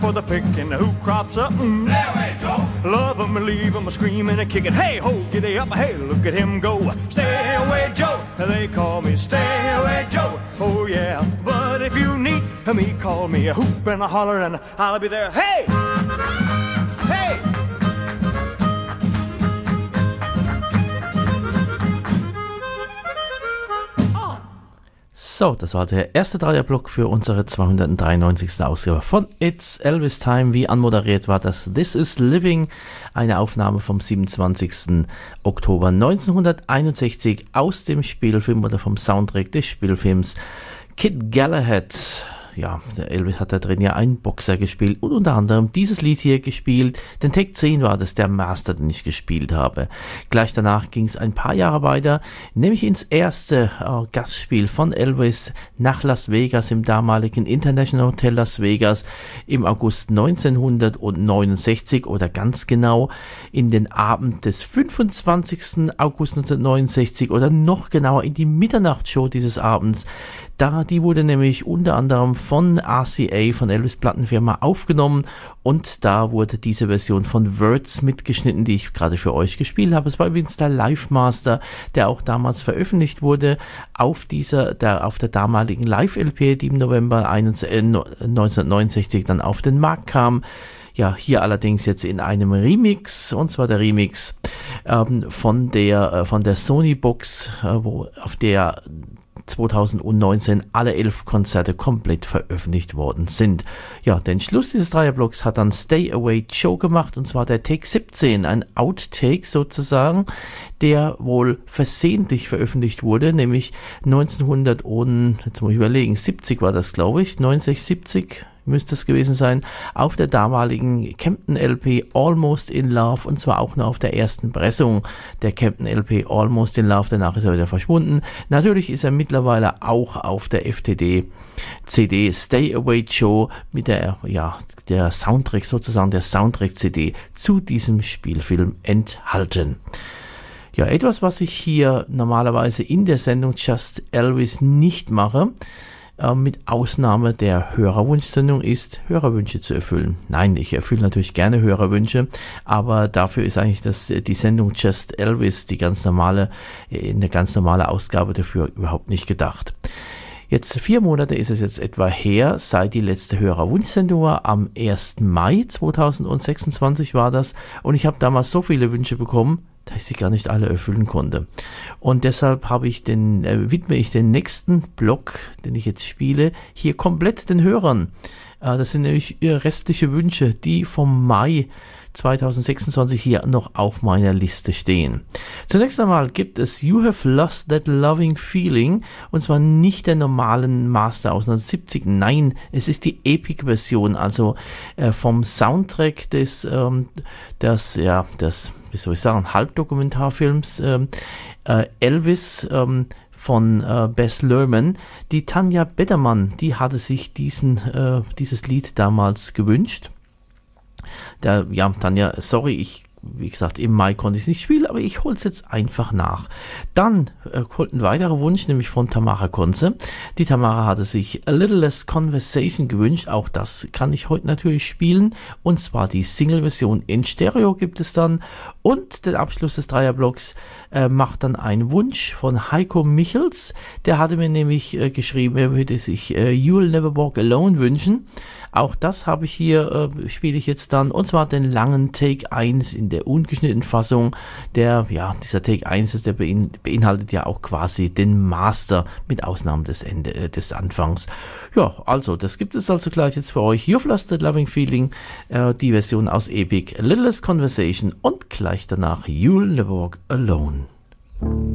For the picking, who crops up? Stay away, Joe. Love 'em and leave 'em screaming and kicking. Hey ho, giddy up, hey, look at him go. Stay away, Joe. They call me Stay away, Joe. Oh yeah, but if you need me, call me a hoop and a holler and I'll be there. Hey, hey. So, das war der erste Dreierblock für unsere 293. Ausgabe von It's Elvis Time. Wie anmoderiert war das This Is Living, eine Aufnahme vom 27. Oktober 1961 aus dem Spielfilm oder vom Soundtrack des Spielfilms Kid Galahad. Ja, der Elvis hat da drin ja einen Boxer gespielt und unter anderem dieses Lied hier gespielt. Den Take 10 war das, der Master, den ich gespielt habe. Gleich danach ging es ein paar Jahre weiter, nämlich ins erste Gastspiel von Elvis nach Las Vegas im damaligen International Hotel Las Vegas im August 1969 oder ganz genau in den Abend des 25. August 1969 oder noch genauer in die Mitternachtsshow dieses Abends. Die wurde nämlich unter anderem von RCA, von Elvis Plattenfirma, aufgenommen und da wurde diese Version von Words mitgeschnitten, die ich gerade für euch gespielt habe. Es war übrigens der Live Master, der auch damals veröffentlicht wurde auf der damaligen Live-LP, die im November 1969 dann auf den Markt kam. Ja, hier allerdings jetzt in einem Remix, und zwar der Remix von der Sony Box, auf der 2019 alle 11 Konzerte komplett veröffentlicht worden sind. Ja, den Schluss dieses Dreierblocks hat dann Stay Away Joe gemacht, und zwar der Take 17, ein Outtake sozusagen, der wohl versehentlich veröffentlicht wurde, nämlich 1970 war das, glaube ich, 69, müsste es gewesen sein, auf der damaligen Captain LP Almost in Love, und zwar auch nur auf der ersten Pressung der Captain LP Almost in Love, danach ist er wieder verschwunden. Natürlich ist er mittlerweile auch auf der FTD CD Stay Away Joe mit der Soundtrack sozusagen, der Soundtrack CD zu diesem Spielfilm enthalten. Ja, etwas, was ich hier normalerweise in der Sendung Just Elvis nicht mache, mit Ausnahme der Hörerwunschsendung, ist, Hörerwünsche zu erfüllen. Nein, ich erfülle natürlich gerne Hörerwünsche, aber dafür ist eigentlich die Sendung Just Elvis, eine ganz normale Ausgabe dafür überhaupt nicht gedacht. Jetzt 4 Monate ist es jetzt etwa her, seit die letzte Hörerwunschsendung war. Am 1. Mai 2026 war das, und ich habe damals so viele Wünsche bekommen, dass ich sie gar nicht alle erfüllen konnte. Und deshalb widme ich den nächsten Block, den ich jetzt spiele, hier komplett den Hörern. Das sind nämlich restliche Wünsche, die vom Mai 2026 hier noch auf meiner Liste stehen. Zunächst einmal gibt es You Have Lost That Loving Feeling, und zwar nicht der normalen Master aus 1970, nein, es ist die Epic-Version, also vom Soundtrack des Halbdokumentarfilms Elvis von Baz Luhrmann. Die Tanja Bettermann, die hatte sich dieses Lied damals gewünscht. Tanja, sorry, wie gesagt, im Mai konnte ich es nicht spielen, aber ich hole es jetzt einfach nach. Dann kommt ein weiterer Wunsch, nämlich von Tamara Konze. Die Tamara hatte sich A Little Less Conversation gewünscht. Auch das kann ich heute natürlich spielen. Und zwar die Single-Version in Stereo gibt es dann. Und den Abschluss des Dreierblocks macht dann ein Wunsch von Heiko Michels. Der hatte mir nämlich geschrieben, er würde sich You'll Never Walk Alone wünschen. Auch das habe ich hier, spiele ich jetzt dann, und zwar den langen Take 1 in der ungeschnittenen Fassung. Dieser Take 1 der beinhaltet ja auch quasi den Master, mit Ausnahme des Anfangs. Ja, also, das gibt es also gleich jetzt für euch. You've Lost That Loving Feeling, die Version aus Epic, A Little Less Conversation, und gleich danach You'll Never Walk Alone.